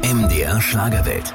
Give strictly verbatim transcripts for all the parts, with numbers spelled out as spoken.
M D R Schlagerwelt.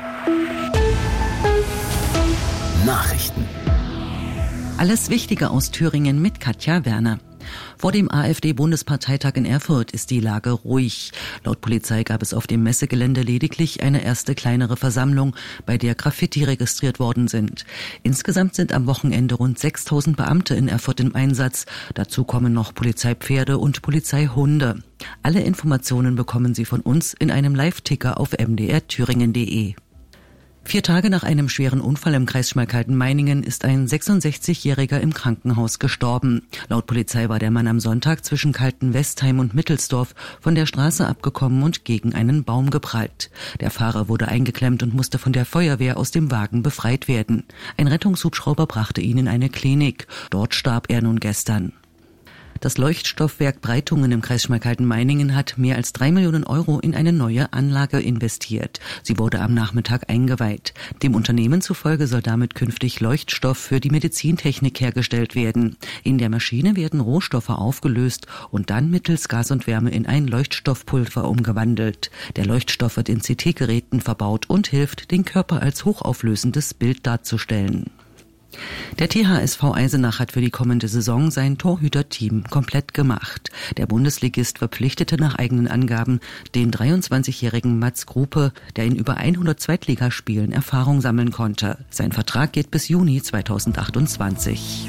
Nachrichten. Alles Wichtige aus Thüringen mit Katja Werner. Vor dem AfD-Bundesparteitag in Erfurt ist die Lage ruhig. Laut Polizei gab es auf dem Messegelände lediglich eine erste kleinere Versammlung, bei der Graffiti registriert worden sind. Insgesamt sind am Wochenende rund sechstausend Beamte in Erfurt im Einsatz. Dazu kommen noch Polizeipferde und Polizeihunde. Alle Informationen bekommen Sie von uns in einem Live-Ticker auf m d r thüringen punkt d e. Vier Tage nach einem schweren Unfall im Kreis Schmalkalden-Meiningen ist ein sechsundsechzigjähriger im Krankenhaus gestorben. Laut Polizei war der Mann am Sonntag zwischen Kalten-Westheim und Mittelsdorf von der Straße abgekommen und gegen einen Baum geprallt. Der Fahrer wurde eingeklemmt und musste von der Feuerwehr aus dem Wagen befreit werden. Ein Rettungshubschrauber brachte ihn in eine Klinik. Dort starb er nun gestern. Das Leuchtstoffwerk Breitungen im Kreis Schmalkalden-Meiningen hat mehr als drei Millionen Euro in eine neue Anlage investiert. Sie wurde am Nachmittag eingeweiht. Dem Unternehmen zufolge soll damit künftig Leuchtstoff für die Medizintechnik hergestellt werden. In der Maschine werden Rohstoffe aufgelöst und dann mittels Gas und Wärme in ein Leuchtstoffpulver umgewandelt. Der Leuchtstoff wird in C T-Geräten verbaut und hilft, den Körper als hochauflösendes Bild darzustellen. Der T H S V Eisenach hat für die kommende Saison sein Torhüterteam komplett gemacht. Der Bundesligist verpflichtete nach eigenen Angaben den dreiundzwanzigjährigen Mats Grupe, der in über hundert Zweitligaspielen Erfahrung sammeln konnte. Sein Vertrag geht bis Juni zweitausendachtundzwanzig.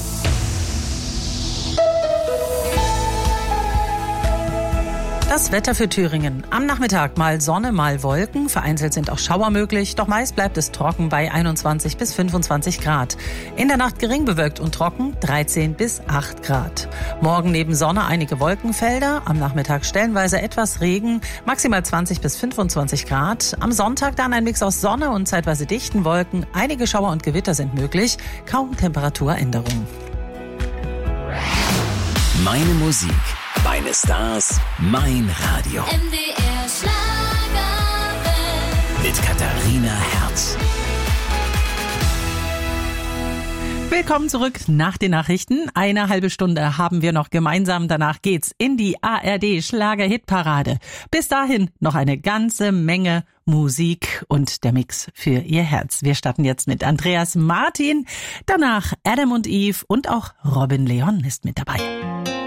Das Wetter für Thüringen. Am Nachmittag mal Sonne, mal Wolken. Vereinzelt sind auch Schauer möglich, doch meist bleibt es trocken bei einundzwanzig bis fünfundzwanzig Grad. In der Nacht gering bewölkt und trocken, dreizehn bis acht Grad. Morgen neben Sonne einige Wolkenfelder, am Nachmittag stellenweise etwas Regen, maximal zwanzig bis fünfundzwanzig Grad. Am Sonntag dann ein Mix aus Sonne und zeitweise dichten Wolken. Einige Schauer und Gewitter sind möglich, kaum Temperaturänderung. Meine Musik. Meine Stars, mein Radio. M D R Schlagerwelt. Mit Katharina Herz. Willkommen zurück nach den Nachrichten. Eine halbe Stunde haben wir noch gemeinsam. Danach geht's in die A R D Schlager-Hitparade. Bis dahin noch eine ganze Menge Musik und der Mix für Ihr Herz. Wir starten jetzt mit Andreas Martin. Danach Adam und Eve und auch Robin Leon ist mit dabei.